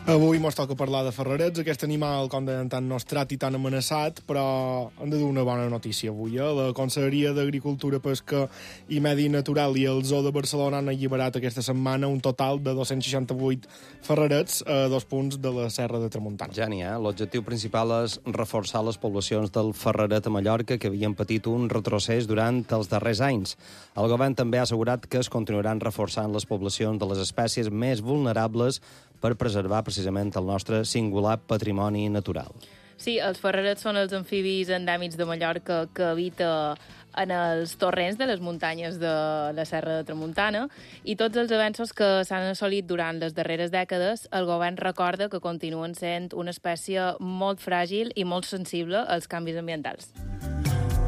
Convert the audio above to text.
Avui mos toca parlar de ferrerets, aquest animal, com deien, tan nostrat i tan amenaçat, però hem de dur una bona notícia avui. La Conselleria d'Agricultura, Pesca i Medi Natural i el Zoo de Barcelona han alliberat aquesta setmana un total de 268 ferrerets a 2 punts de la Serra de Tramuntana. Ja n'hi ha. L'objectiu principal és reforçar les poblacions del ferreret a Mallorca, que havien patit un retrocés durant els darrers anys. El govern també ha assegurat que es continuaran reforçant les poblacions de les espècies més vulnerables per preservar precisament el nostre singular patrimoni natural. Sí, els ferrerets són els amfibis endèmics de Mallorca que habita en els torrents de les muntanyes de la Serra de Tramuntana, i tots els avenços que s'han assolit durant les darreres dècades, el govern recorda que continuen sent una espècie molt fràgil i molt sensible als canvis ambientals.